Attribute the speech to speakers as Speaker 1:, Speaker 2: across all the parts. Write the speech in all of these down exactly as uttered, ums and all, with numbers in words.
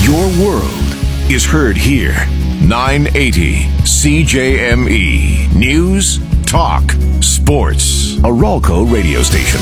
Speaker 1: Your world is heard here. nine eighty C J M E. News, talk, sports. A Ralco radio station.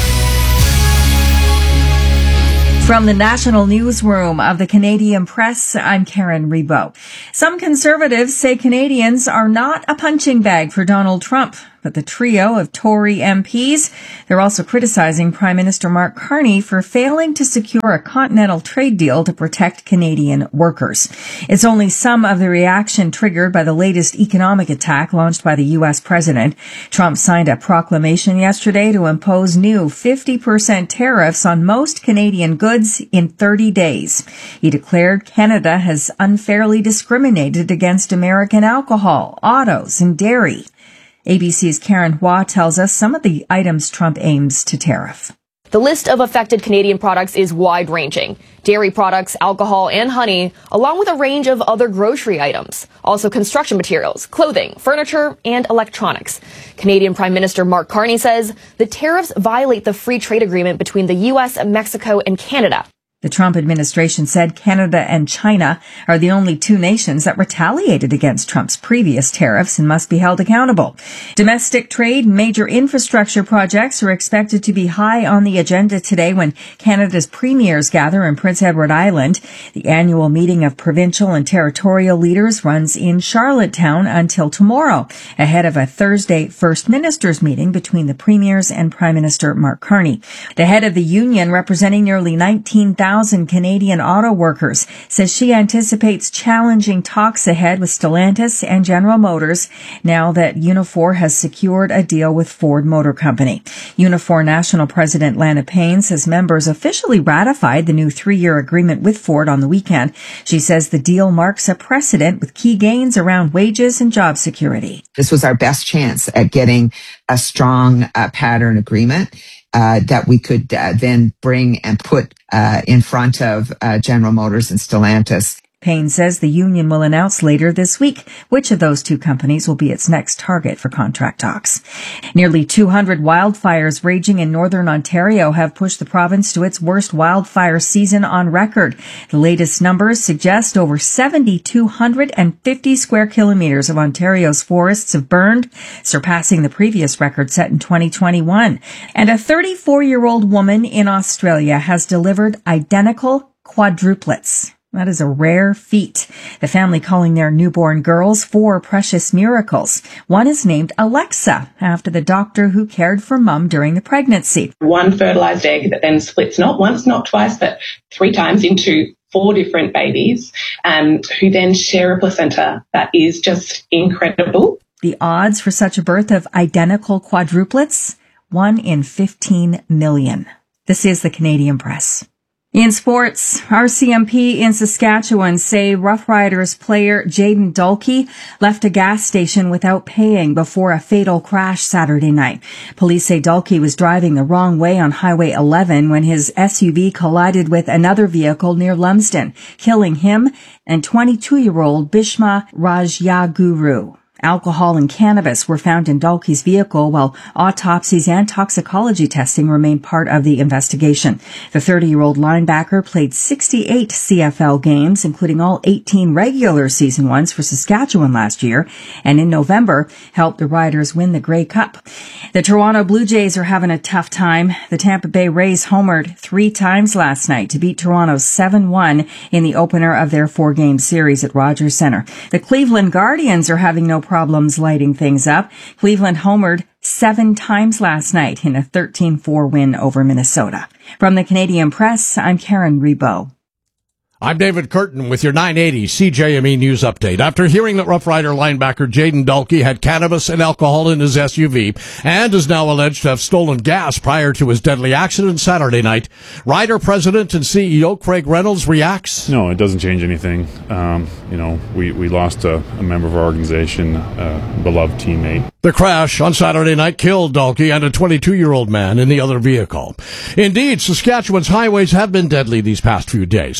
Speaker 2: From the National Newsroom of the Canadian Press, I'm Karen Rebo. Some conservatives say Canadians are not a punching bag for Donald Trump. But the trio of Tory M Ps, they're also criticizing Prime Minister Mark Carney for failing to secure a continental trade deal to protect Canadian workers. It's only some of the reaction triggered by the latest economic attack launched by the U S president. Trump signed a proclamation yesterday to impose new fifty percent tariffs on most Canadian goods in thirty days. He declared Canada has unfairly discriminated against American alcohol, autos, and dairy. A B C's Karen Hua tells us some of the items Trump aims to tariff.
Speaker 3: The list of affected Canadian products is wide-ranging. Dairy products, alcohol, and honey, along with a range of other grocery items. Also construction materials, clothing, furniture, and electronics. Canadian Prime Minister Mark Carney says the tariffs violate the free trade agreement between the U S, Mexico, and Canada.
Speaker 2: The Trump administration said Canada and China are the only two nations that retaliated against Trump's previous tariffs and must be held accountable. Domestic trade and major infrastructure projects are expected to be high on the agenda today when Canada's premiers gather in Prince Edward Island. The annual meeting of provincial and territorial leaders runs in Charlottetown until tomorrow, ahead of a Thursday First Ministers meeting between the premiers and Prime Minister Mark Carney. The head of the union, representing nearly nineteen thousand Canadian auto workers, says she anticipates challenging talks ahead with Stellantis and General Motors now that Unifor has secured a deal with Ford Motor Company. Unifor National President Lana Payne says members officially ratified the new three-year agreement with Ford on the weekend. She says the deal marks a precedent with key gains around wages and job security.
Speaker 4: This was our best chance at getting a strong uh, pattern agreement Uh, that we could uh, then bring and put uh, in front of uh, General Motors and Stellantis.
Speaker 2: Payne says the union will announce later this week which of those two companies will be its next target for contract talks. Nearly two hundred wildfires raging in northern Ontario have pushed the province to its worst wildfire season on record. The latest numbers suggest over seven thousand two hundred fifty square kilometers of Ontario's forests have burned, surpassing the previous record set in twenty twenty-one. And a thirty-four-year-old woman in Australia has delivered identical quadruplets. That is a rare feat. The family calling their newborn girls four precious miracles. One is named Alexa, after the doctor who cared for mum during the pregnancy.
Speaker 5: One fertilized egg that then splits not once, not twice, but three times into four different babies, um, who then share a placenta. That is just incredible.
Speaker 2: The odds for such a birth of identical quadruplets? One in fifteen million. This is the Canadian Press. In sports, R C M P in Saskatchewan say Rough Riders player Jayden Dalkey left a gas station without paying before a fatal crash Saturday night. Police say Dalkey was driving the wrong way on Highway eleven when his S U V collided with another vehicle near Lumsden, killing him and twenty-two-year-old Bishma Rajyaguru. Alcohol and cannabis were found in Dalkey's vehicle, while autopsies and toxicology testing remain part of the investigation. The thirty-year-old linebacker played sixty-eight C F L games, including all eighteen regular season ones for Saskatchewan last year, and in November helped the Riders win the Grey Cup. The Toronto Blue Jays are having a tough time. The Tampa Bay Rays homered three times last night to beat Toronto seven one in the opener of their four-game series at Rogers Centre. The Cleveland Guardians are having no problems lighting things up. Cleveland homered seven times last night in a thirteen four win over Minnesota. From the Canadian Press, I'm Karen Rebo.
Speaker 6: I'm David Curtin with your nine eighty C J M E News Update. After hearing that Rough Rider linebacker Jayden Dalkey had cannabis and alcohol in his S U V and is now alleged to have stolen gas prior to his deadly accident Saturday night, Rider President and C E O Craig Reynolds reacts.
Speaker 7: No, it doesn't change anything. Um, you know, we, we lost a, a member of our organization, a beloved teammate.
Speaker 6: The crash on Saturday night killed Dalkey and a twenty-two-year-old man in the other vehicle. Indeed, Saskatchewan's highways have been deadly these past few days. A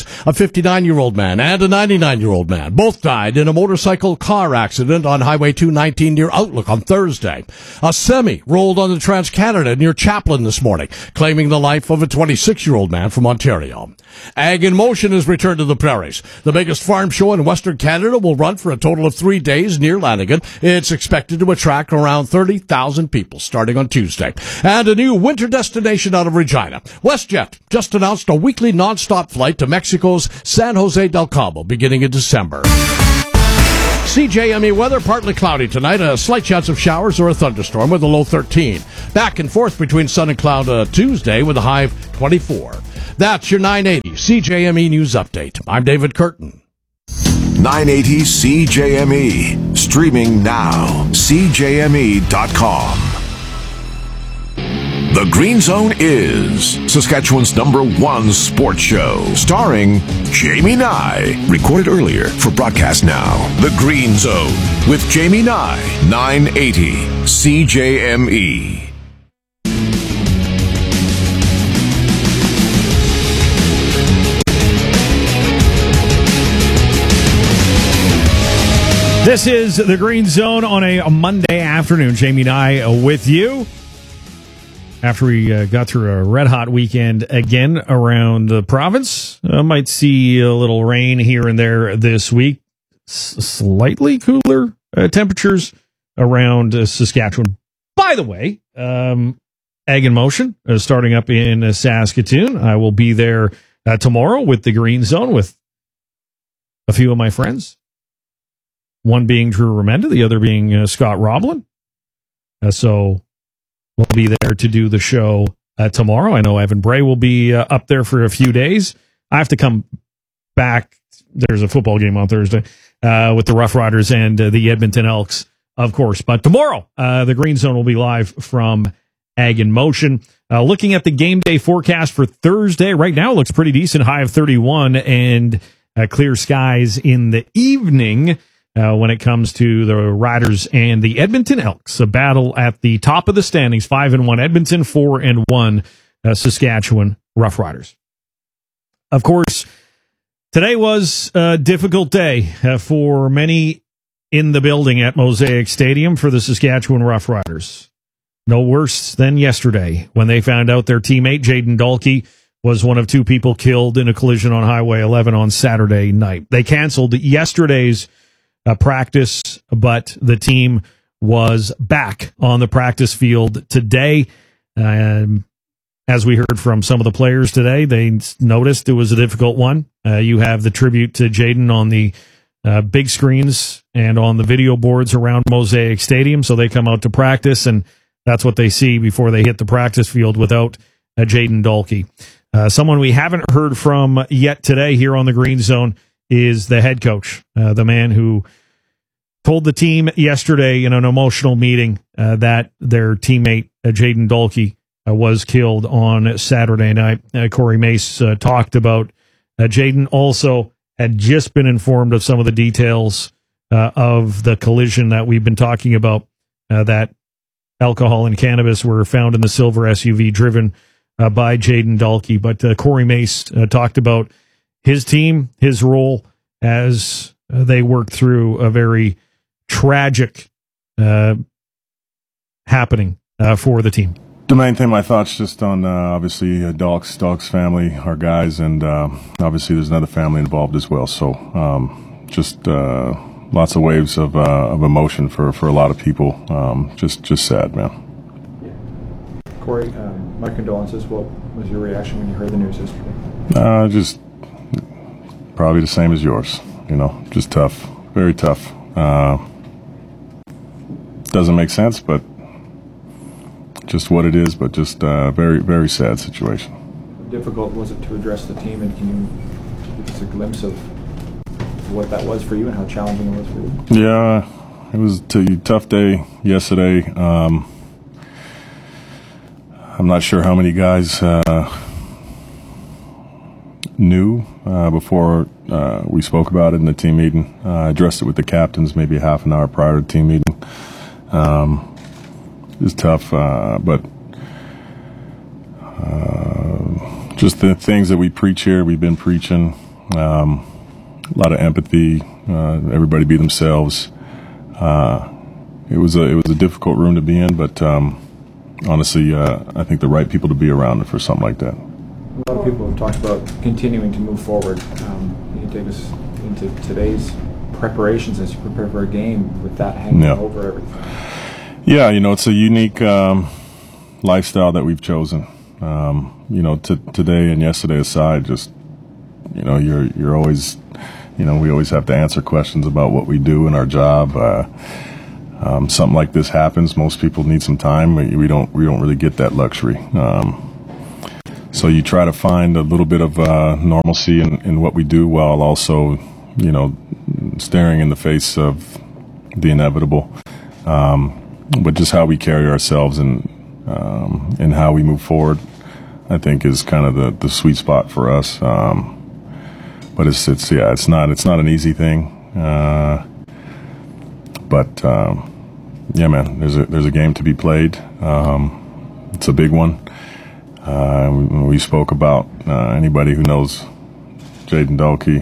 Speaker 6: fifty-nine-year-old man and a ninety-nine-year-old man both died in a motorcycle car accident on Highway two nineteen near Outlook on Thursday. A semi rolled on the Trans-Canada near Chaplin this morning, claiming the life of a twenty-six-year-old man from Ontario. Ag in Motion has returned to the prairies. The biggest farm show in Western Canada will run for a total of three days near Lanigan. It's expected to attract around thirty thousand people starting on Tuesday. And a new winter destination out of Regina. WestJet just announced a weekly non-stop flight to Mexico's San Jose del Cabo beginning in December. C J M E weather, partly cloudy tonight, a slight chance of showers or a thunderstorm with a low thirteen. Back and forth between sun and cloud uh, Tuesday with a high of twenty-four. That's your nine eighty C J M E News Update. I'm David Curtin.
Speaker 1: nine eighty C J M E. Streaming now. C J M E dot com. The Green Zone is Saskatchewan's number one sports show, starring Jamie Nye. Recorded earlier for broadcast now. The Green Zone with Jamie Nye, nine eighty C J M E.
Speaker 8: This is The Green Zone on a Monday afternoon. Jamie Nye with you. After we uh, got through a red-hot weekend again around the province, I uh, might see a little rain here and there this week. S- slightly cooler uh, temperatures around uh, Saskatchewan. By the way, um, Ag in Motion uh, starting up in uh, Saskatoon. I will be there uh, tomorrow with The Green Zone with a few of my friends. One being Drew Remenda, the other being uh, Scott Roblin. Uh, so... We'll be there to do the show uh, tomorrow. I know Evan Bray will be uh, up there for a few days. I have to come back. There's a football game on Thursday uh, with the Rough Riders and uh, the Edmonton Elks, of course. But tomorrow, uh, the Green Zone will be live from Ag in Motion. Uh, looking at the game day forecast for Thursday, right now it looks pretty decent, high of thirty-one and uh, clear skies in the evening. Uh, when it comes to the Riders and the Edmonton Elks, a battle at the top of the standings, five and one Edmonton, four and one uh, Saskatchewan Rough Riders. Of course, today was a difficult day uh, for many in the building at Mosaic Stadium for the Saskatchewan Rough Riders. No worse than yesterday when they found out their teammate Jayden Dalkey was one of two people killed in a collision on Highway eleven on Saturday night. They canceled yesterday's Uh, practice, but the team was back on the practice field today. Um, as we heard from some of the players today, they noticed it was a difficult one. Uh, you have the tribute to Jayden on the uh, big screens and on the video boards around Mosaic Stadium, so they come out to practice, and that's what they see before they hit the practice field without uh, Jayden Dalkey. Uh, someone we haven't heard from yet today here on the Green Zone is the head coach, uh, the man who told the team yesterday in an emotional meeting uh, that their teammate, uh, Jayden Dalkey, uh, was killed on Saturday night. Uh, Corey Mace uh, talked about uh, Jayden also had just been informed of some of the details uh, of the collision that we've been talking about, uh, that alcohol and cannabis were found in the silver S U V driven uh, by Jayden Dalkey. But uh, Corey Mace uh, talked about his team, his role as uh, they worked through a very tragic uh, happening uh, for the team.
Speaker 9: The main thing, my thoughts just on uh, obviously uh, Dalk's, Dalk's family, our guys, and uh, obviously there's another family involved as well. So um, just uh, lots of waves of, uh, of emotion for, for a lot of people. Um, just just sad, man.
Speaker 10: Corey, um, my condolences. What was your reaction when you heard the news yesterday?
Speaker 9: Uh, just probably the same as yours. You know, just tough, very tough. Uh, doesn't make sense, but just what it is. But just a uh, very, very sad situation.
Speaker 10: How difficult was it to address the team, and can you give us a glimpse of what that was for you and how challenging it was for you?
Speaker 9: Yeah, it was a t- tough day yesterday. Um, I'm not sure how many guys uh, knew uh, before uh, we spoke about it in the team meeting. Uh, I addressed it with the captains maybe half an hour prior to the team meeting. Um, it was tough, uh, but uh, just the things that we preach here, we've been preaching Um, a lot of empathy. Uh, everybody be themselves. Uh, it was a it was a difficult room to be in, but um, honestly, uh, I think the right people to be around for something like that.
Speaker 10: A lot of people have talked about continuing to move forward. Um, can you take us into today's preparations as you prepare for a game with that hanging yeah. over everything?
Speaker 9: Yeah, you know, it's a unique um, lifestyle that we've chosen. Um, you know, t- today and yesterday aside, just you know, you're you're always, you know, we always have to answer questions about what we do in our job. Uh, um, something like this happens. Most people need some time. We, we don't we don't really get that luxury. Um, so you try to find a little bit of uh, normalcy in, in what we do, while also, you know, staring in the face of the inevitable. Um, but just how we carry ourselves and um, and how we move forward, I think, is kind of the, the sweet spot for us. Um, but it's it's yeah, it's not it's not an easy thing. Uh, but um, yeah, man, there's a there's a game to be played. Um, it's a big one. Uh, we, we spoke about uh, anybody who knows Jayden Dalkey,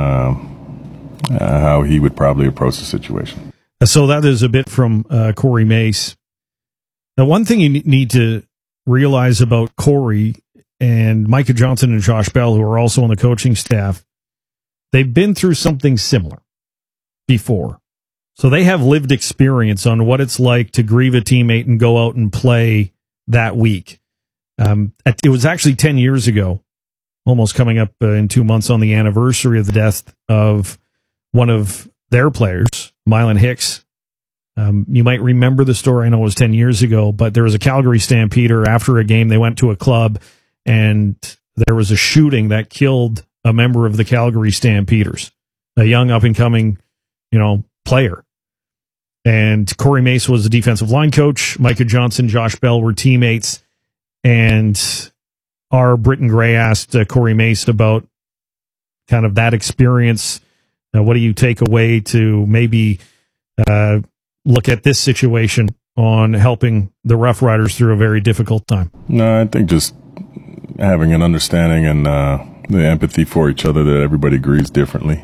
Speaker 9: uh, uh, how he would probably approach the situation.
Speaker 8: So that is a bit from uh, Corey Mace. Now, one thing you need to realize about Corey and Micah Johnson and Josh Bell, who are also on the coaching staff, they've been through something similar before. So they have lived experience on what it's like to grieve a teammate and go out and play that week. Um, it was actually ten years ago, almost coming up uh, in two months on the anniversary of the death of one of their players, Mylan Hicks. Um, you might remember the story. I know it was ten years ago, but there was a Calgary Stampeder. After a game, they went to a club and there was a shooting that killed a member of the Calgary Stampeders, a young up and coming, you know, player. And Corey Mace was the defensive line coach. Micah Johnson, Josh Bell were teammates. And our Britton Gray asked uh, Corey Mace about kind of that experience. Uh, what do you take away to maybe uh, look at this situation on helping the Rough Riders through a very difficult time?
Speaker 9: No, I think just having an understanding and uh, the empathy for each other, that everybody grieves differently.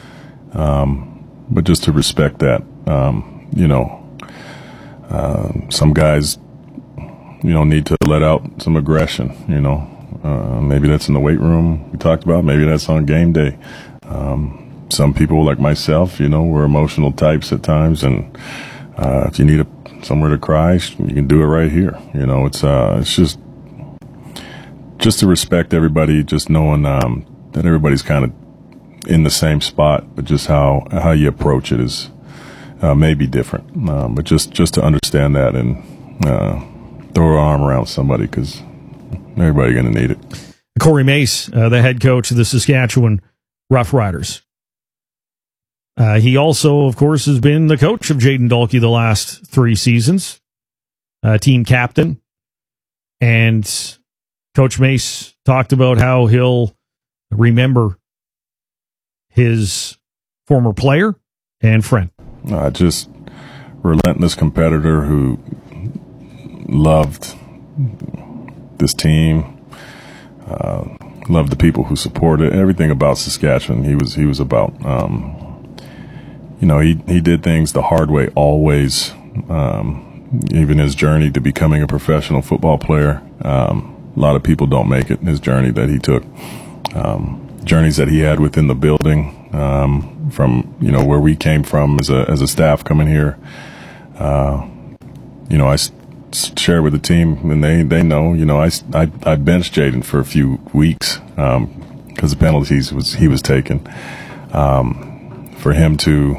Speaker 9: Um, but just to respect that, um, you know, uh, some guys, you know, need to let out some aggression, you know. Uh, maybe that's in the weight room we talked about. Maybe that's on game day. Um, some people like myself, you know, we're emotional types at times. And uh, if you need a, somewhere to cry, you can do it right here. You know, it's uh, it's just just to respect everybody, just knowing um, that everybody's kind of in the same spot, but just how, how you approach it is uh, maybe different. Um, but just, just to understand that and uh, throw an arm around somebody, because everybody's going to need it.
Speaker 8: Corey Mace, uh, the head coach of the Saskatchewan Rough Riders. Uh, he also, of course, has been the coach of Jayden Dalkey the last three seasons, uh, team captain. And Coach Mace talked about how he'll remember his former player and friend.
Speaker 9: Uh, just relentless competitor who loved this team, uh, loved the people who supported everything about Saskatchewan. He was he was about, um, you know, he he did things the hard way always. Um, even his journey to becoming a professional football player, um, a lot of people don't make it. His journey that he took, um, journeys that he had within the building, um, from you know where we came from as a as a staff coming here. Uh, you know, I share with the team, and they, they know, you know, I, I, I benched Jayden for a few weeks um, because the penalties was he was taking. Um, for him to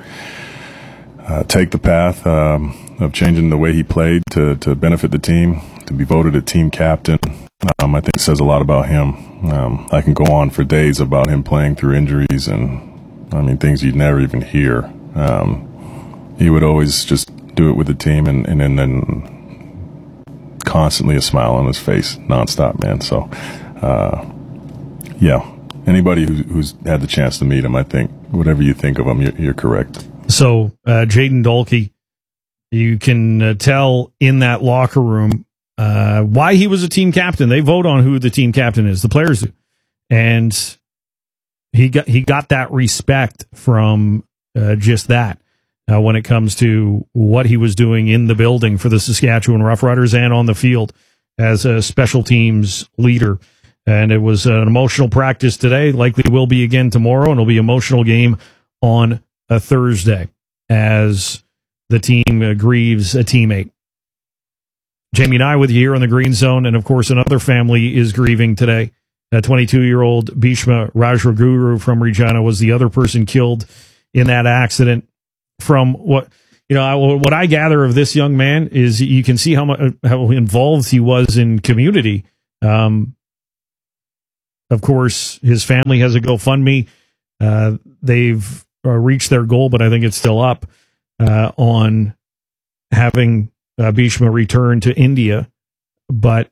Speaker 9: uh, take the path um, of changing the way he played to, to benefit the team, to be voted a team captain, um, I think says a lot about him. Um, I can go on for days about him playing through injuries and, I mean, things you'd never even hear. Um, he would always just do it with the team, and, and, and then constantly a smile on his face nonstop, man. So, uh, yeah, anybody who, who's had the chance to meet him, I think whatever you think of him, you're, you're correct.
Speaker 8: So, uh, Jayden Dalkey, you can uh, tell in that locker room uh, why he was a team captain. They vote on who the team captain is, the players do. And he got he got that respect from uh, just that uh, when it comes to what he was doing in the building for the Saskatchewan Roughriders and on the field as a special teams leader. And it was an emotional practice today, likely will be again tomorrow, and it'll be an emotional game on a Thursday as the team uh, grieves a teammate. Jamie and I with you here on the Green Zone, and of course another family is grieving today. A twenty-two-year-old Bhishma Rajraguru from Regina was the other person killed in that accident. From what you know, what I gather of this young man is you can see how much, how involved he was in community. Um, of course, his family has a GoFundMe. Uh, they've uh, reached their goal, but I think it's still up uh, on having uh, Bhishma return to India. But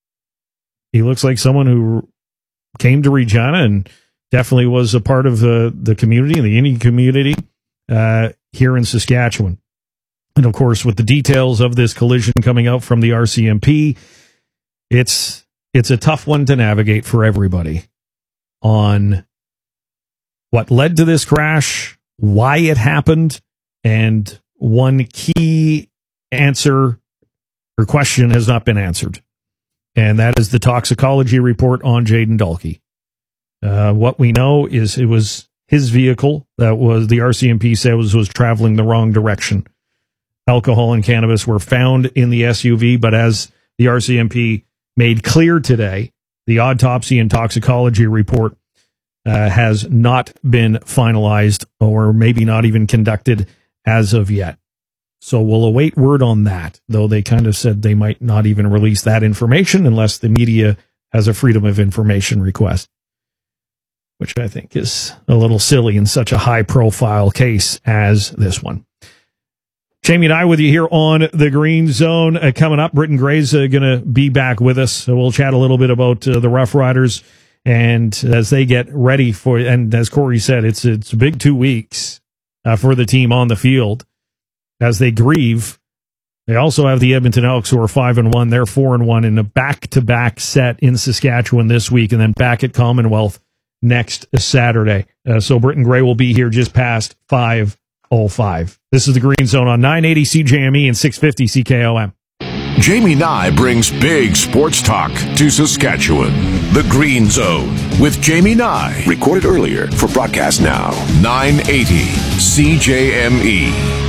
Speaker 8: he looks like someone who came to Regina and definitely was a part of the, the community, the Indian community uh, here in Saskatchewan. And of course, with the details of this collision coming out from the R C M P, it's it's a tough one to navigate for everybody on what led to this crash, why it happened, and one key answer or question has not been answered. And that is the toxicology report on Jayden Dalkey. Uh, what we know is it was his vehicle that was, the R C M P said was, was traveling the wrong direction. Alcohol and cannabis were found in the S U V, but as the R C M P made clear today, the autopsy and toxicology report uh, has not been finalized or maybe not even conducted as of yet. So we'll await word on that, though they kind of said they might not even release that information unless the media has a freedom of information request, which I think is a little silly in such a high-profile case as this one. Jamie and I with you here on the Green Zone. Uh, coming up, Britton Gray's uh, going to be back with us. So we'll chat a little bit about uh, the Rough Riders and as they get ready for, and as Corey said, it's it's a big two weeks uh, for the team on the field as they grieve. They also have the Edmonton Elks, who are five and one. They're four and one in a back-to-back set in Saskatchewan this week, and then back at Commonwealth next Saturday. Uh, so Britton Gray will be here just past five oh five. This is the Green Zone on nine eighty C J M E and six fifty C K O M.
Speaker 1: Jamie Nye brings big sports talk to Saskatchewan. The Green Zone with Jamie Nye. Recorded earlier for broadcast now. nine eighty C J M E.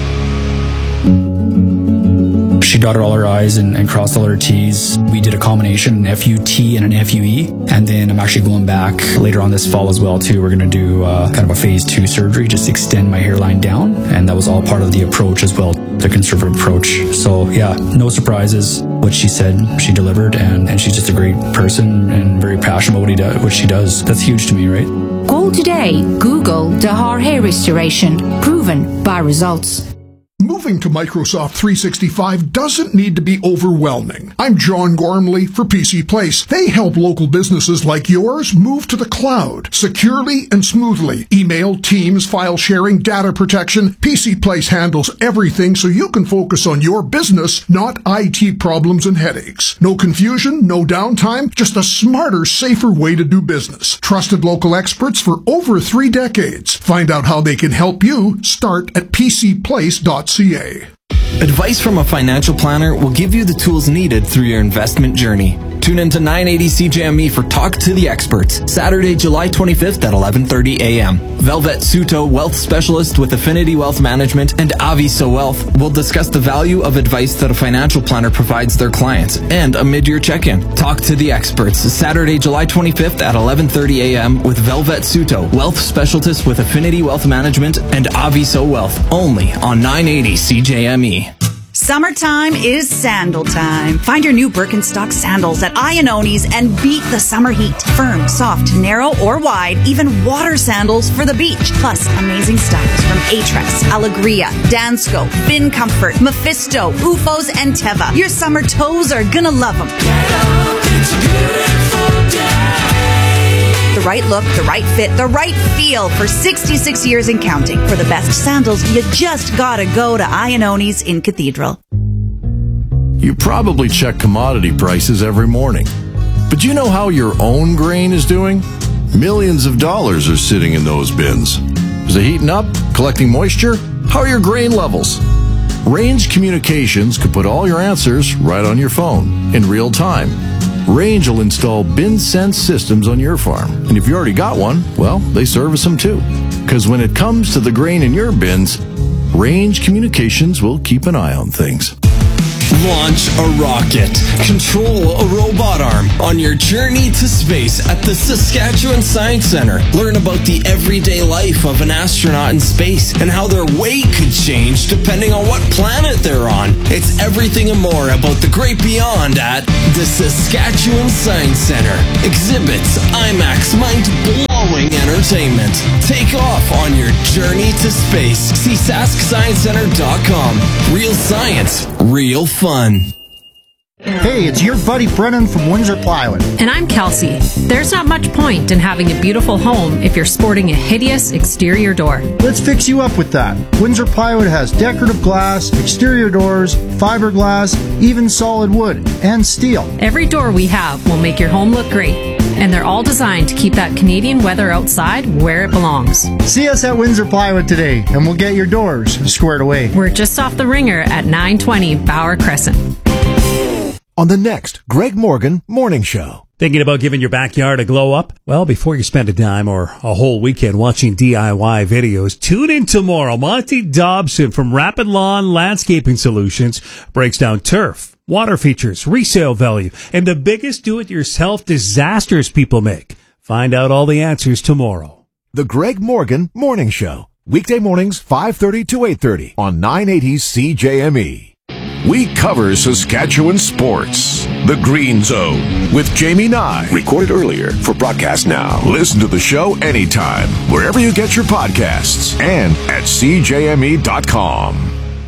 Speaker 11: She dotted all her I's and, and crossed all her T's. We did a combination, an F U T and an F U E. And then I'm actually going back later on this fall as well, too. We're going to do uh, kind of a phase two surgery, just extend my hairline down. And that was all part of the approach as well, the conservative approach. So, yeah, no surprises. What she said, she delivered. And, and she's just a great person and very passionate about what, he do, what she does. That's huge to me, right?
Speaker 12: Call today. Google Dahar Hair Restoration. Proven by results.
Speaker 13: Moving to Microsoft three sixty-five doesn't need to be overwhelming. I'm John Gormley for P C Place. They help local businesses like yours move to the cloud securely and smoothly. Email, Teams, file sharing, data protection. P C Place handles everything so you can focus on your business, not I T problems and headaches. No confusion, no downtime, just a smarter, safer way to do business. Trusted local experts for over three decades. Find out how they can help you. Start at p c place dot c a.
Speaker 14: Advice from a financial planner will give you the tools needed through your investment journey. Tune into nine eighty C J M E for Talk to the Experts, Saturday, July twenty-fifth at eleven thirty a.m. Velvet Suto, wealth specialist with Affinity Wealth Management, and Aviso Wealth will discuss the value of advice that a financial planner provides their clients and a mid-year check-in. Talk to the Experts, Saturday, July twenty-fifth at eleven thirty a.m. with Velvet Suto, wealth specialist with Affinity Wealth Management, and Aviso Wealth, only on nine eighty C J M E.
Speaker 15: Summertime is sandal time. Find your new Birkenstock sandals at Iannoni's and beat the summer heat. Firm, soft, narrow, or wide, even water sandals for the beach. Plus, amazing styles from Aetrex, Allegria, Dansko, Bin Comfort, Mephisto, U F Os, and Teva. Your summer toes are gonna love them. Get up, it's a beautiful day. The right look, the right fit, the right feel for sixty-six years and counting. For the best sandals, you just gotta go to Iannoni's in Cathedral.
Speaker 16: You probably check commodity prices every morning. But do you know how your own grain is doing? Millions of dollars are sitting in those bins. Is it heating up? Collecting moisture? How are your grain levels? Range Communications could put all your answers right on your phone in real time. Range will install bin sense systems on your farm. And if you already got one, well, they service them too. Because when it comes to the grain in your bins, Range Communications will keep an eye on things.
Speaker 14: Launch a rocket. Control a robot arm on your journey to space at the Saskatchewan Science Centre. Learn about the everyday life of an astronaut in space and how their weight could change depending on what planet they're on. It's everything and more about the great beyond at the Saskatchewan Science Centre. Exhibits, IMAX, mind-blowing entertainment. Take off on your journey to space. See sask science centre dot com. Real science, real fun.
Speaker 17: Hey, it's your buddy Brennan from Windsor Plywood.
Speaker 18: And I'm Kelsey. There's not much point in having a beautiful home if you're sporting a hideous exterior door.
Speaker 17: Let's fix you up with that. Windsor Plywood has decorative glass, exterior doors, fiberglass, even solid wood, and steel.
Speaker 18: Every door we have will make your home look great. And they're all designed to keep that Canadian weather outside where it belongs.
Speaker 17: See us at Windsor Plywood today, and we'll get your doors squared away.
Speaker 18: We're just off the Ringer at nine twenty Bauer Crescent.
Speaker 1: On the next Greg Morgan Morning Show.
Speaker 8: Thinking about giving your backyard a glow up? Well, before you spend a dime or a whole weekend watching D I Y videos, tune in tomorrow. Monty Dobson from Rapid Lawn Landscaping Solutions breaks down turf, water features, resale value, and the biggest do-it-yourself disasters people make. Find out all the answers tomorrow.
Speaker 1: The Greg Morgan Morning Show. Weekday mornings, five thirty to eight thirty on nine eighty C J M E. We cover Saskatchewan sports. The Green Zone with Jamie Nye. Recorded earlier for broadcast now. Listen to the show anytime, wherever you get your podcasts, and at C J M E dot com.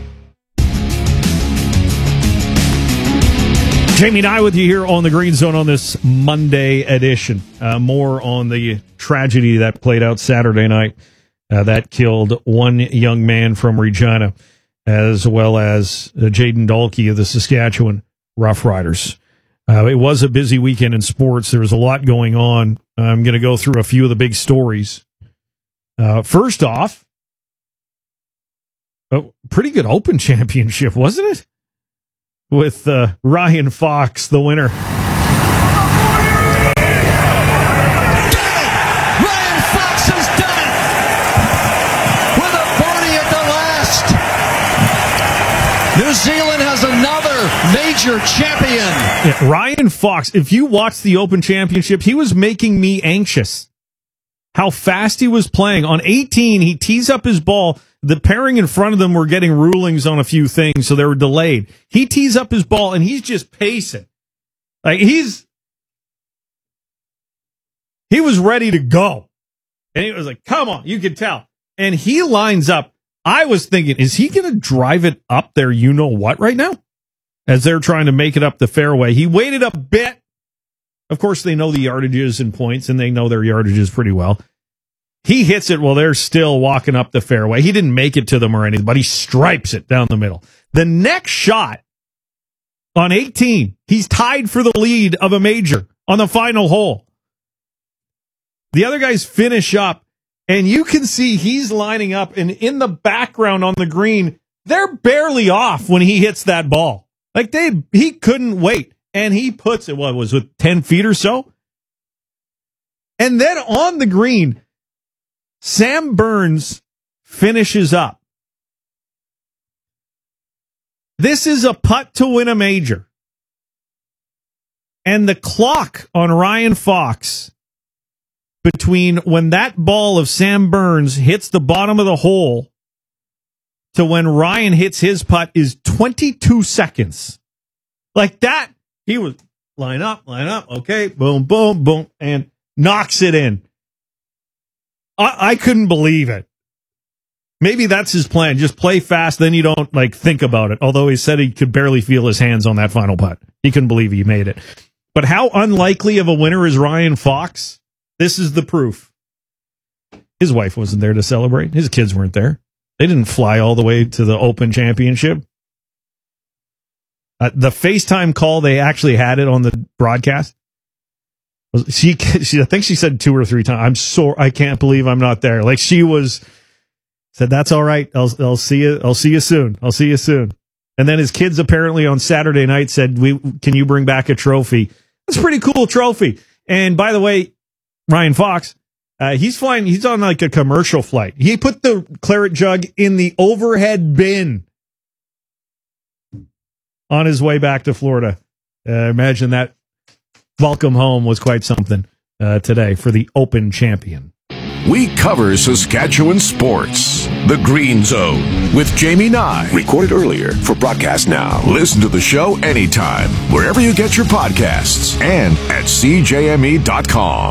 Speaker 8: Jamie Nye with you here on the Green Zone on this Monday edition. Uh, more on the tragedy that played out Saturday night uh, that killed one young man from Regina, as well as uh, Jaden Dalkey of the Saskatchewan Roughriders. Uh, it was a busy weekend in sports. There was a lot going on. I'm going to go through a few of the big stories. Uh, first off, a pretty good Open Championship, wasn't it? With uh, Ryan Fox, the winner.
Speaker 19: Ryan Fox has done it with a birdie at the last. New Zealand has another major champion.
Speaker 8: Yeah, Ryan Fox, if you watch the Open Championship, he was making me anxious. How fast he was playing. On eighteen, he tees up his ball. The pairing in front of them were getting rulings on a few things, so they were delayed. He tees up his ball, and he's just pacing. Like, he's... He was ready to go. And he was like, come on, you can tell. And he lines up. I was thinking, is he going to drive it up there, you know what, right now? As they're trying to make it up the fairway. He waited a bit. Of course, they know the yardages and points, and they know their yardages pretty well. He hits it while they're still walking up the fairway. He didn't make it to them or anything, but he stripes it down the middle. The next shot on eighteen, he's tied for the lead of a major on the final hole. The other guys finish up, and you can see he's lining up, and in the background on the green, they're barely off when he hits that ball. Like, they, he couldn't wait, and he puts it, what was it, ten feet or so? And then on the green, Sam Burns finishes up. This is a putt to win a major. And the clock on Ryan Fox between when that ball of Sam Burns hits the bottom of the hole to when Ryan hits his putt is twenty-two seconds. Like that, he was line up, line up, okay, boom, boom, boom, and knocks it in. I, I couldn't believe it. Maybe that's his plan. Just play fast, then you don't like think about it. Although he said he could barely feel his hands on that final putt. He couldn't believe he made it. But how unlikely of a winner is Ryan Fox? This is the proof. His wife wasn't there to celebrate. His kids weren't there. They didn't fly all the way to the Open Championship. Uh, the FaceTime call, they actually had it on the broadcast. She, she, I think she said two or three times, I'm so, I can't believe I'm not there. Like she was, said, that's all right. I'll, I'll see you. I'll see you soon. I'll see you soon. And then his kids apparently on Saturday night said, "We can you bring back a trophy?" That's a pretty cool trophy. And by the way, Ryan Fox, uh, he's flying, he's on like a commercial flight. He put the claret jug in the overhead bin on his way back to Florida. Uh, imagine that welcome home was quite something uh, today for the Open champion.
Speaker 1: We cover Saskatchewan sports. The Green Zone with Jamie Nye. Recorded earlier for broadcast now. Listen to the show anytime, wherever you get your podcasts, and at c j m e dot com.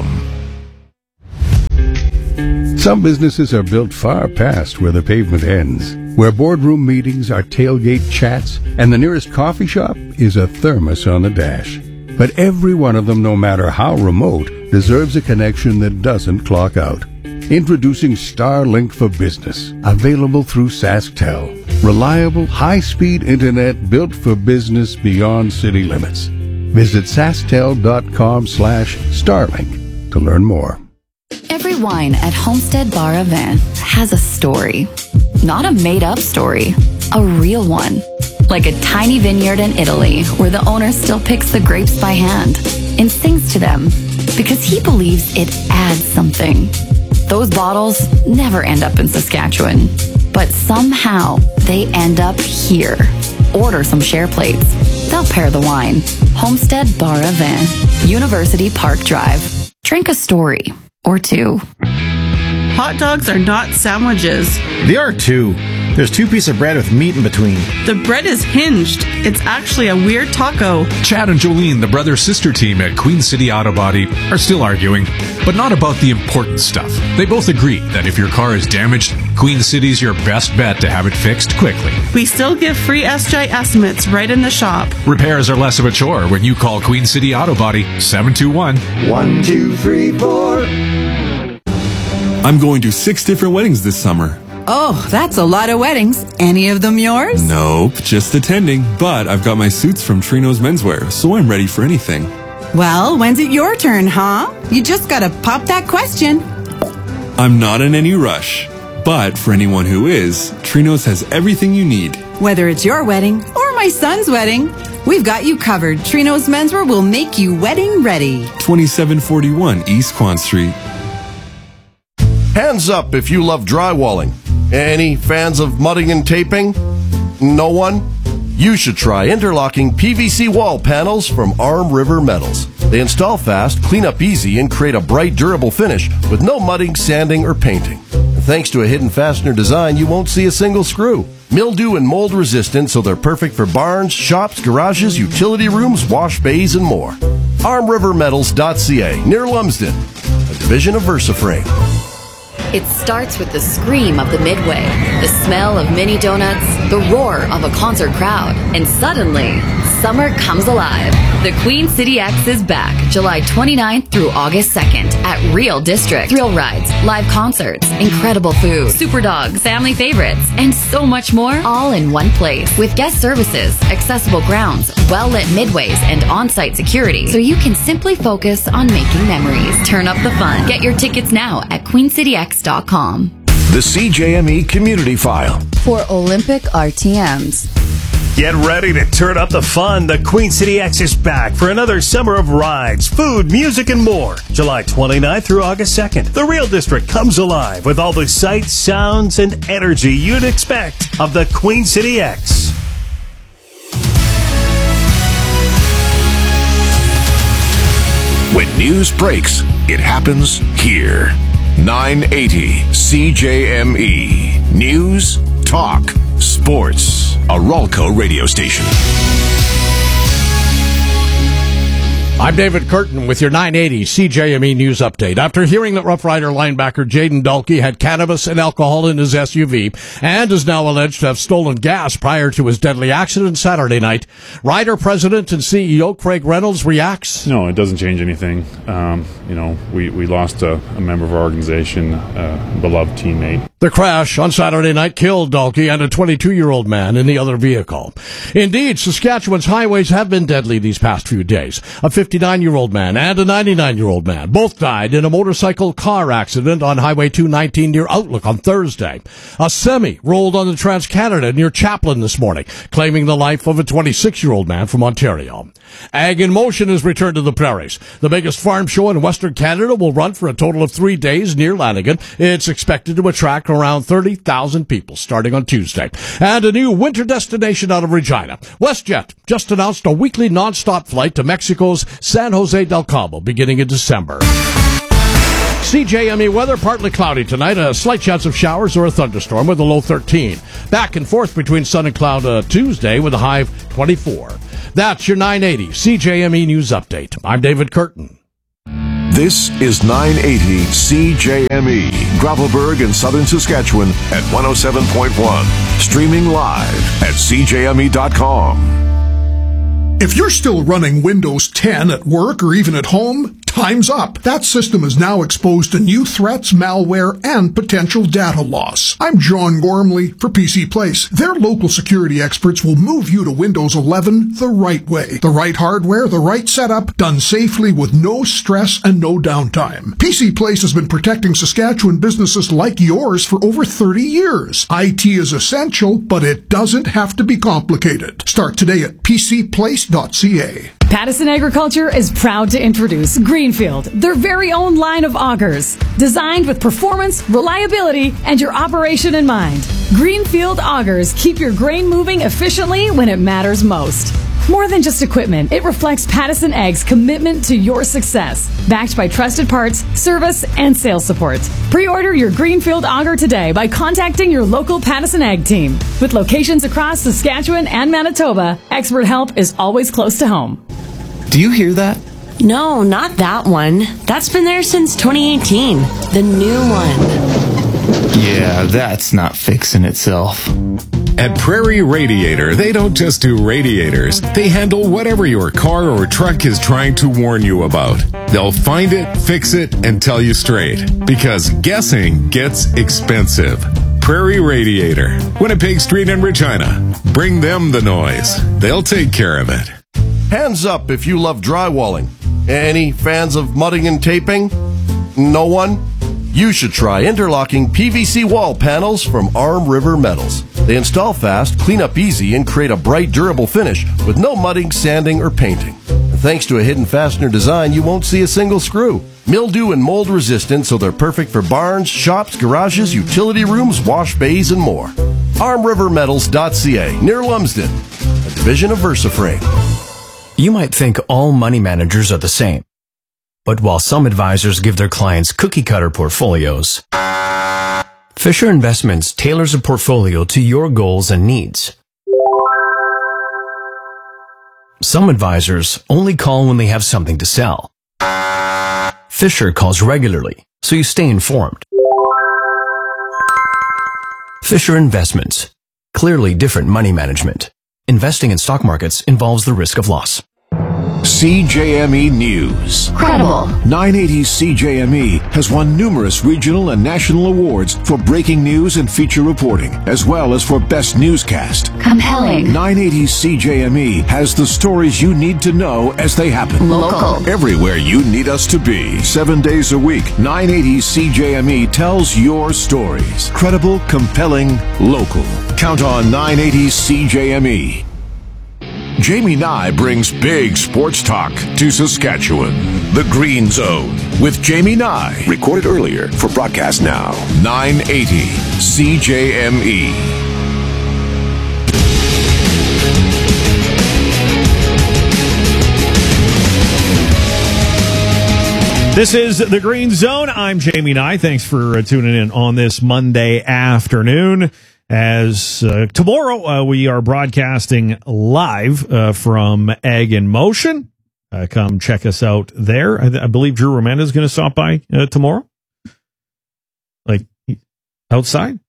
Speaker 20: Some businesses are built far past where the pavement ends, where boardroom meetings are tailgate chats, and the nearest coffee shop is a thermos on the dash. But every one of them, no matter how remote, deserves a connection that doesn't clock out. Introducing Starlink for Business, available through SaskTel. Reliable, high-speed internet built for business beyond city limits. Visit sasktel.com slash Starlink to learn more.
Speaker 21: Every wine at Homestead Bar Avant has a story. Not a made-up story, a real one. Like a tiny vineyard in Italy where the owner still picks the grapes by hand and sings to them because he believes it adds something. Those bottles never end up in Saskatchewan, but somehow they end up here. Order some share plates. They'll pair the wine. Homestead Bar Avant, University Park Drive. Drink a story or two.
Speaker 22: Hot dogs are not sandwiches.
Speaker 23: They are too. There's two pieces of bread with meat in between.
Speaker 22: The bread is hinged. It's actually a weird taco.
Speaker 24: Chad and Jolene, the brother-sister team at Queen City Auto Body, are still arguing, but not about the important stuff. They both agree that if your car is damaged, Queen City's your best bet to have it fixed quickly.
Speaker 22: We still give free S J estimates right in the shop.
Speaker 24: Repairs are less of a chore when you call Queen City Auto Body seven two one,
Speaker 25: one two three four.
Speaker 26: I'm going to six different weddings this summer.
Speaker 27: Oh, that's a lot of weddings. Any of them yours?
Speaker 26: Nope, just attending. But I've got my suits from Trino's Menswear, so I'm ready for anything.
Speaker 27: Well, when's it your turn, huh? You just gotta pop that question.
Speaker 26: I'm not in any rush. But for anyone who is, Trino's has everything you need.
Speaker 27: Whether it's your wedding or my son's wedding, we've got you covered. Trino's Menswear will make you wedding ready.
Speaker 26: twenty-seven forty-one East Quan Street.
Speaker 28: Hands up if you love drywalling. Any fans of mudding and taping? No one? You should try interlocking P V C wall panels from Arm River Metals. They install fast, clean up easy, and create a bright, durable finish with no mudding, sanding, or painting. And thanks to a hidden fastener design, you won't see a single screw. Mildew and mold resistant, so they're perfect for barns, shops, garages, utility rooms, wash bays, and more. arm river metals dot c a, near Lumsden, a division of VersaFrame.
Speaker 29: It starts with the scream of the Midway, the smell of mini donuts, the roar of a concert crowd, and suddenly, summer comes alive. The Queen City X is back July twenty-ninth through August second at Real District. Thrill rides, live concerts, incredible food, super dogs, family favorites, and so much more, all in one place. With guest services, accessible grounds, well-lit midways, and on-site security, so you can simply focus on making memories. Turn up the fun. Get your tickets now at queen city x dot com.
Speaker 1: The C J M E Community File.
Speaker 29: For Olympic R T Ms.
Speaker 30: Get ready to turn up the fun. The Queen City X is back for another summer of rides, food, music, and more. July twenty-ninth through August second. The Real District comes alive with all the sights, sounds, and energy you'd expect of the Queen City X.
Speaker 1: When news breaks, it happens here. nine eighty C J M E. News, talk, sports. A Ralco radio station.
Speaker 6: I'm David Curtin with your nine eighty C J M E News Update. After hearing that Rough Rider linebacker Jaden Dalkey had cannabis and alcohol in his S U V and is now alleged to have stolen gas prior to his deadly accident Saturday night, Rider President and C E O Craig Reynolds reacts.
Speaker 7: No, it doesn't change anything. Um, you know, we, we lost a, a member of our organization, a beloved teammate.
Speaker 6: The crash on Saturday night killed Dalkey and a twenty-two-year-old man in the other vehicle. Indeed, Saskatchewan's highways have been deadly these past few days. A fifty-nine-year-old man and a ninety-nine-year-old man both died in a motorcycle car accident on Highway two nineteen near Outlook on Thursday. A semi rolled on the Trans-Canada near Chaplin this morning, claiming the life of a twenty-six-year-old man from Ontario. Ag in Motion has returned to the prairies. The biggest farm show in Western Canada will run for a total of three days near Lanigan. It's expected to attract around thirty thousand people starting on Tuesday. And a new winter destination out of Regina. WestJet just announced a weekly non-stop flight to Mexico's San Jose del Cabo beginning in December. C J M E weather, partly cloudy tonight, a slight chance of showers or a thunderstorm with a low thirteen. Back and forth between sun and cloud uh, Tuesday with a high of twenty-four. That's your nine eighty C J M E News Update. I'm David Curtin.
Speaker 1: This is nine eighty C J M E, Gravelburg in southern Saskatchewan at one oh seven point one. Streaming live at c j m e dot com.
Speaker 2: If you're still running Windows ten at work or even at home, time's up. That system is now exposed to new threats, malware, and potential data loss. I'm John Gormley for P C Place. Their local security experts will move you to Windows eleven the right way. The right hardware, the right setup, done safely with no stress and no downtime. P C Place has been protecting Saskatchewan businesses like yours for over thirty years. I T is essential, but it doesn't have to be complicated. Start today at p c place dot c a.
Speaker 3: Pattison Agriculture is proud to introduce Greenfield, their very own line of augers, designed with performance, reliability, and your operation in mind. Greenfield augers keep your grain moving efficiently when it matters most. More than just equipment, it reflects Pattison Ag's commitment to your success, backed by trusted parts, service, and sales support. Pre-order your Greenfield auger today by contacting your local Pattison Ag team. With locations across Saskatchewan and Manitoba, expert help is always close to home.
Speaker 4: Do you hear that?
Speaker 5: No, not that one. That's been there since twenty eighteen. The new one.
Speaker 4: Yeah, that's not fixing itself.
Speaker 9: At Prairie Radiator, they don't just do radiators. They handle whatever your car or truck is trying to warn you about. They'll find it, fix it, and tell you straight. Because guessing gets expensive. Prairie Radiator, Winnipeg Street in Regina. Bring them the noise. They'll take care of it.
Speaker 28: Hands up if you love drywalling. Any fans of mudding and taping? No one? You should try interlocking P V C wall panels from Arm River Metals. They install fast, clean up easy, and create a bright, durable finish with no mudding, sanding, or painting. And thanks to a hidden fastener design, you won't see a single screw. Mildew and mold resistant, so they're perfect for barns, shops, garages, utility rooms, wash bays, and more. arm river metals dot c a, near Lumsden, a division of VersaFrame.
Speaker 10: You might think all money managers are the same. But while some advisors give their clients cookie-cutter portfolios, Fisher Investments tailors a portfolio to your goals and needs. Some advisors only call when they have something to sell. Fisher calls regularly, so you stay informed. Fisher Investments. Clearly different money management. Investing in stock markets involves the risk of loss.
Speaker 1: C J M E News.
Speaker 21: Credible.
Speaker 1: nine eighty C J M E has won numerous regional and national awards for breaking news and feature reporting, as well as for best newscast.
Speaker 21: Compelling.
Speaker 1: nine eighty C J M E has the stories you need to know as they happen.
Speaker 21: Local.
Speaker 1: Everywhere you need us to be. Seven days a week, nine eighty C J M E tells your stories. Credible, compelling, local. Count on nine eighty C J M E. Jamie Nye brings big sports talk to Saskatchewan. The Green Zone with Jamie Nye. Recorded earlier for broadcast now. nine eighty C J M E.
Speaker 8: This is The Green Zone. I'm Jamie Nye. Thanks for uh, tuning in on this Monday afternoon. As uh, tomorrow uh, we are broadcasting live uh, from Ag in Motion. Uh, come check us out there. I, I believe Drew Romanda is going to stop by uh, tomorrow. Like outside.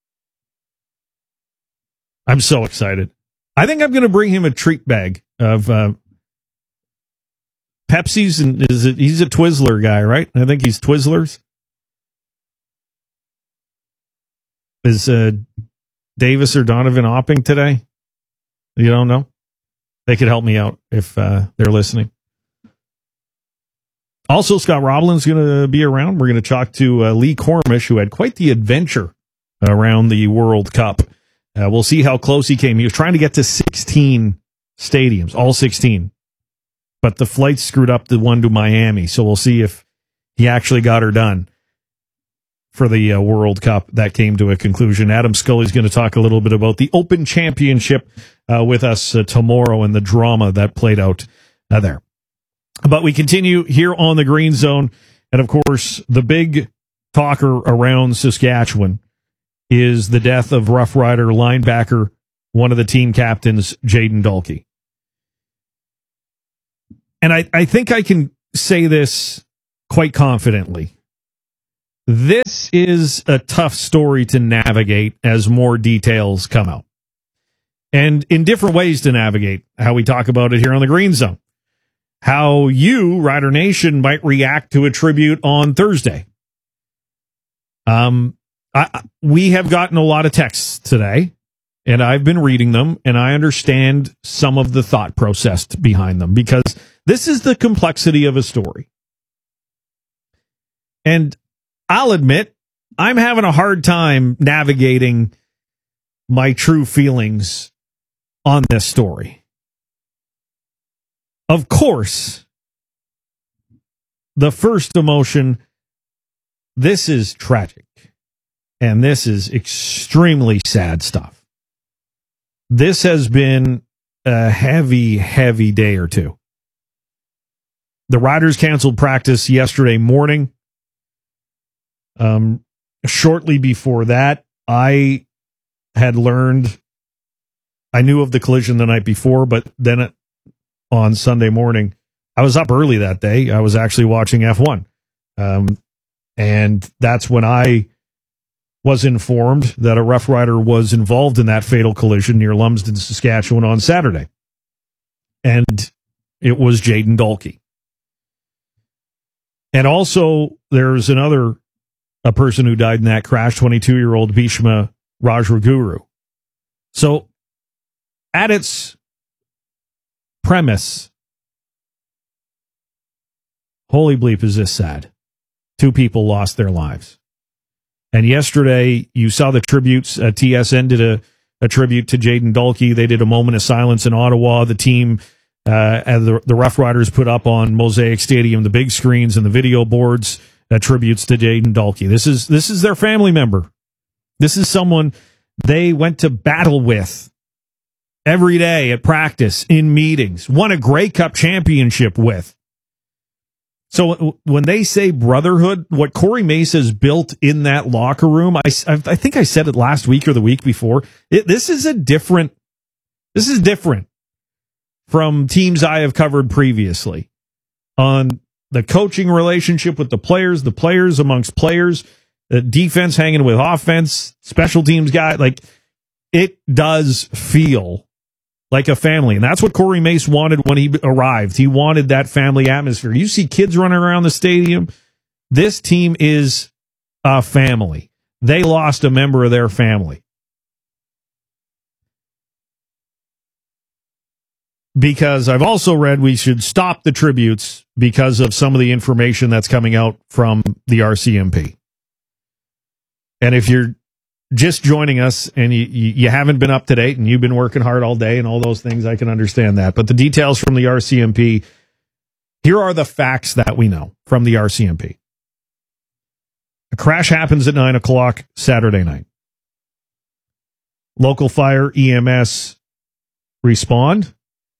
Speaker 8: I'm so excited. I think I'm going to bring him a treat bag of uh, Pepsi's, and is it? He's a Twizzler guy, right? I think he's Twizzlers. Is uh, Davis or Donovan Opping today? You don't know? They could help me out if uh, they're listening. Also, Scott Roblin's going to be around. We're going to talk to uh, Lee Cormish, who had quite the adventure around the World Cup. Uh, we'll see how close he came. He was trying to get to sixteen stadiums, all sixteen. But the flight screwed up the one to Miami, so we'll see if he actually got her done for the uh, World Cup. That came to a conclusion. Adam Scully's going to talk a little bit about the Open Championship uh, with us uh, tomorrow and the drama that played out uh, there. But we continue here on the Green Zone, and of course, the big talker around Saskatchewan is the death of Rough Rider linebacker, one of the team captains, Jayden Dalkey. And I, I think I can say this quite confidently. This is a tough story to navigate as more details come out. And in different ways to navigate, how we talk about it here on the Green Zone. How you, Rider Nation, might react to a tribute on Thursday. Um, I, we have gotten a lot of texts today, and I've been reading them, and I understand some of the thought process behind them, because this is the complexity of a story. And I'll admit, I'm having a hard time navigating my true feelings on this story. Of course, the first emotion, this is tragic. And this is extremely sad stuff. This has been a heavy, heavy day or two. The Riders canceled practice yesterday morning. Um, shortly before that, I had learned, I knew of the collision the night before, but then it, on Sunday morning, I was up early that day. I was actually watching F one. Um, and that's when I was informed that a Rough Rider was involved in that fatal collision near Lumsden, Saskatchewan on Saturday. And it was Jayden Dalkey. And also, there's another a person who died in that crash, twenty-two-year-old Bhishma Rajraguru. So, at its premise, holy bleep, is this sad. Two people lost their lives. And yesterday, you saw the tributes. Uh, T S N did a, a tribute to Jayden Dalkey. They did a moment of silence in Ottawa. The team, uh, and the, the Rough Riders put up on Mosaic Stadium the big screens and the video boards, uh, tributes to Jayden Dalkey. This is, this is their family member. This is someone they went to battle with every day at practice, in meetings, won a Grey Cup championship with. So when they say brotherhood, what Corey Mace has built in that locker room, I, I think I said it last week or the week before, it, this is a different, this is different from teams I have covered previously on the coaching relationship with the players, the players amongst players, the defense hanging with offense, special teams guy. Like, it does feel like a family. And that's what Corey Mace wanted when he arrived. He wanted that family atmosphere. You see kids running around the stadium. This team is a family. They lost a member of their family. Because I've also read we should stop the tributes because of some of the information that's coming out from the R C M P. And if you're just joining us and you, you haven't been up to date and you've been working hard all day and all those things, I can understand that. But the details from the R C M P, here are the facts that we know from the R C M P. A crash happens at nine o'clock Saturday night. Local fire, E M S respond.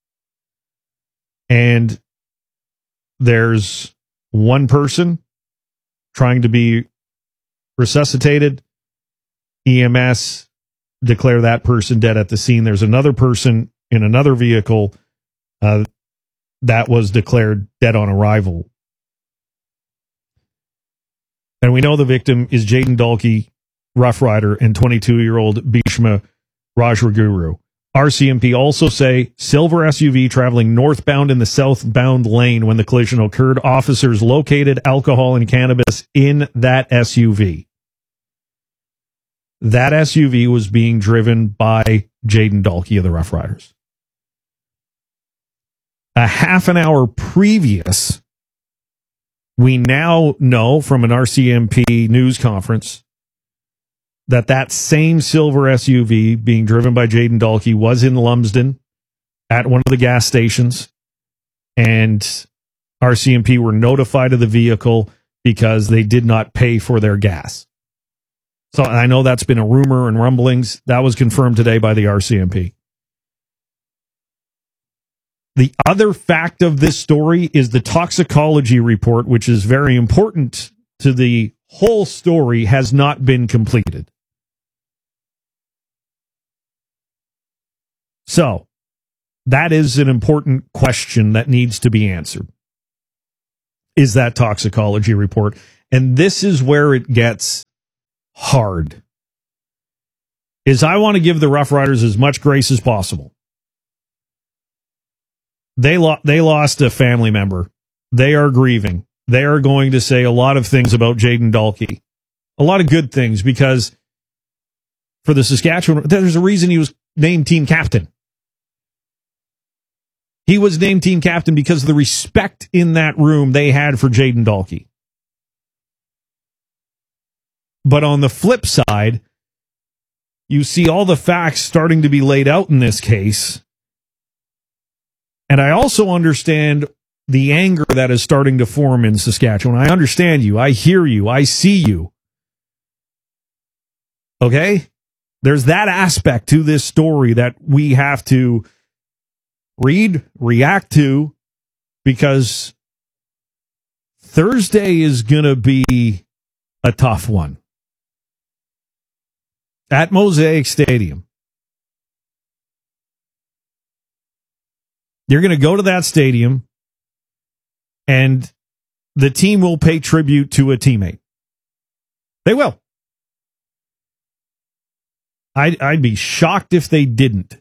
Speaker 8: And there's one person trying to be resuscitated. E M S declare that person dead at the scene. There's another person in another vehicle uh, that was declared dead on arrival. And we know the victim is Jayden Dalkey, Rough Rider, and twenty-two-year-old Bhishma Rajraguru. R C M P also say silver S U V traveling northbound in the southbound lane when the collision occurred. Officers located alcohol and cannabis in that S U V. That S U V was being driven by Jayden Dalkey of the Rough Riders. A half an hour previous, We now know from an R C M P news conference that that same silver S U V being driven by Jayden Dalkey was in Lumsden at one of the gas stations, and R C M P were notified of the vehicle because they did not pay for their gas. So I know that's been a rumor and rumblings. That was confirmed today by the R C M P. The other fact of this story is the toxicology report, which is very important to the whole story, has not been completed. So that is an important question that needs to be answered. Is that toxicology report? And this is where it gets hard. Is I want to give the Rough Riders as much grace as possible. They lo- they lost a family member. They are grieving. They are going to say a lot of things about Jayden Dalkey. A lot of good things, because for the Saskatchewan, there's a reason he was named team captain. He was named team captain because of the respect in that room they had for Jayden Dalkey. But on the flip side, you see all the facts starting to be laid out in this case. And I also understand the anger that is starting to form in Saskatchewan. I understand you. I hear you. I see you. Okay? There's that aspect to this story that we have to read, react to, because Thursday is going to be a tough one at Mosaic Stadium. You're going to go to that stadium, and the team will pay tribute to a teammate. They will. I'd, I'd be shocked if they didn't.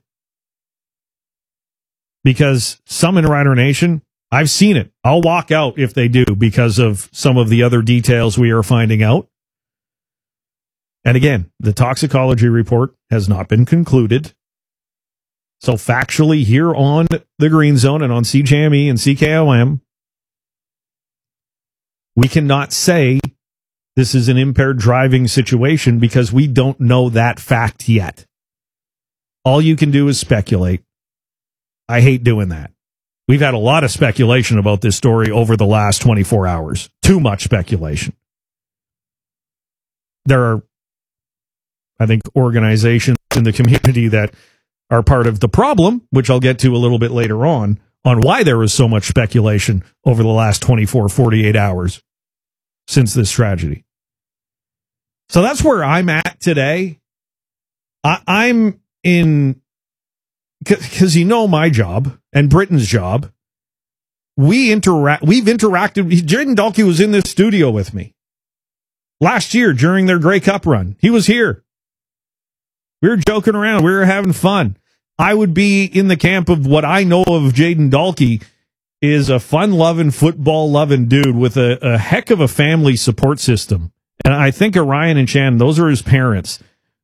Speaker 8: Because some in Rider Nation, I've seen it. I'll walk out if they do because of some of the other details we are finding out. And again, the toxicology report has not been concluded. So factually, here on the Green Zone and on C J M E and C K O M, we cannot say this is an impaired driving situation because we don't know that fact yet. All you can do is speculate. I hate doing that. We've had a lot of speculation about this story over the last twenty-four hours. Too much speculation. There are, I think, organizations in the community that are part of the problem, which I'll get to a little bit later on, on why there was so much speculation over the last twenty-four, forty-eight hours since this tragedy. So that's where I'm at today. I, I'm in... Because you know my job and Britain's job, we interact. We've interacted. Jayden Dalkey was in this studio with me last year during their Grey Cup run. He was here. We were joking around. We were having fun. I would be in the camp of what I know of Jayden Dalkey is a fun-loving, football-loving dude with a, a heck of a family support system. And I think of Ryan and Shannon, those are his parents.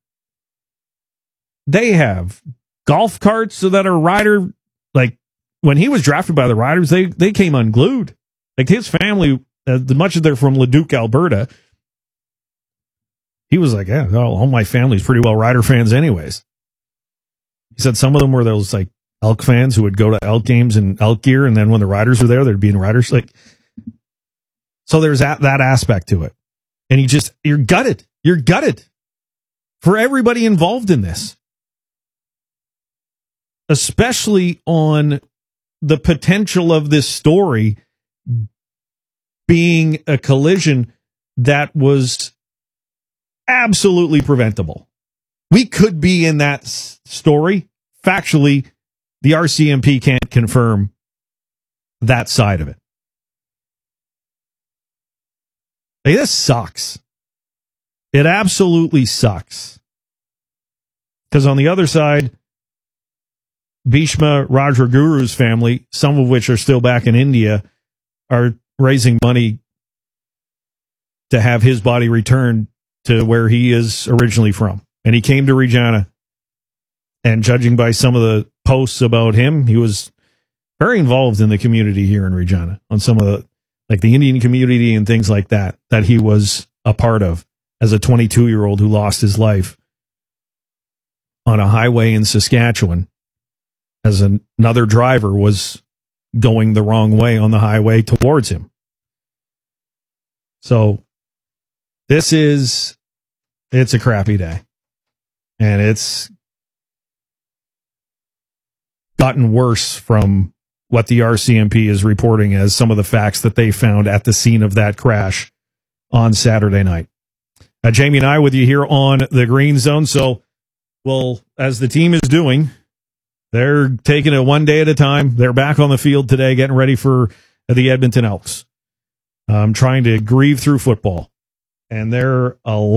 Speaker 8: They have golf carts so that are Rider, like when he was drafted by the Riders, they, they came unglued. Like his family, uh, much of they're from Leduc, Alberta. He was like, yeah, all, all my family's pretty well Rider fans anyways. He said some of them were those like Elk fans who would go to Elk games in Elk gear, and then when the Riders were there, there'd be in Riders. Like, so there's that, that aspect to it. And you just, you're gutted. You're gutted for everybody involved in this. Especially on the potential of this story being a collision that was absolutely preventable. We could be in that s- story. Factually, the R C M P can't confirm that side of it. Hey, this sucks. It absolutely sucks. Because on the other side, Bhishma Rajraguru's family, some of which are still back in India, are raising money to have his body returned to where he is originally from. And he came to Regina. And judging by some of the posts about him, he was very involved in the community here in Regina on some of the, like the Indian community and things like that, that he was a part of as a twenty-two-year-old who lost his life on a highway in Saskatchewan as an, another driver was going the wrong way on the highway towards him. So this is, it's a crappy day. And it's gotten worse from what the R C M P is reporting as some of the facts that they found at the scene of that crash on Saturday night. Uh, Jamie and I with you here on the Green Zone. So, well, as the team is doing, they're taking it one day at a time. They're back on the field today, getting ready for the Edmonton Elks. Um, trying to grieve through football. And they're a